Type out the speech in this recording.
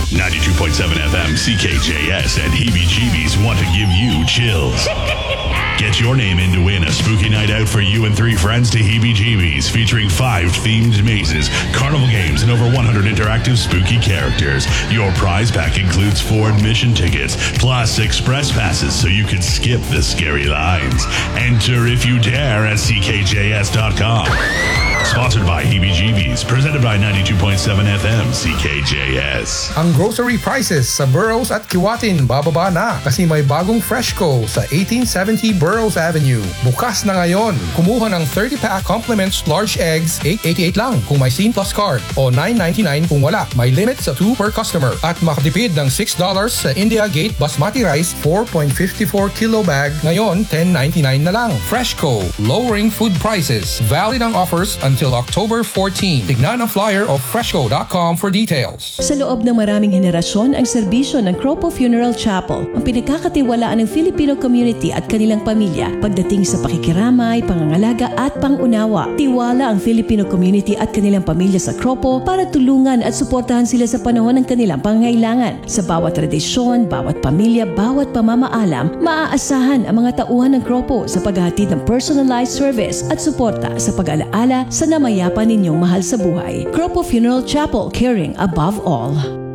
92.7 FM CKJS and Heebie-Jeebies want to give you chills. Get your name in to win a spooky night out for you and 3 friends to Heebie-Jeebies, featuring 5 themed mazes, carnival games, and over 100 interactive spooky characters. Your prize pack includes 4 admission tickets, plus express passes so you can skip the scary lines. Enter if you dare at ckjs.com. Sponsored by Heebie-Jeebies, presented by 92.7 FM CKJS. Ang grocery prices sa Burroughs at Kiwatin bababa na kasi may bagong Freshco sa 1870 Burroughs Avenue. Bukas na ngayon. Kumuha ng 30-pack compliments large eggs, $8.88 lang kung may Scene Plus card o $9.99 kung wala. May limit sa 2 per customer. At makatipid ng $6 sa India Gate Basmati Rice 4.54 kilo bag. Ngayon, $10.99 na lang. Freshco, lowering food prices. Valid ang offers until October 14. Tignan ang flyer of freshco.com for details. Sa loob ng maraming henerasyon, ang serbisyo ng Cropo Funeral Chapel ang pinagkakatiwalaan ng Filipino community at kanilang pamilya pagdating sa pakikiramay, pangangalaga at pangunawa. Tiwala ang Filipino community at kanilang pamilya sa Cropo para tulungan at suportahan sila sa panahon ng kanilang pangangailangan. Sa bawat tradisyon, bawat pamilya, bawat pamamaalam, maaasahan ang mga tauhan ng Cropo sa paghahatid ng personalized service at suporta sa pag-alaala sa namayapa ninyong mahal sa buhay. Cropo Funeral Chapel, caring above all.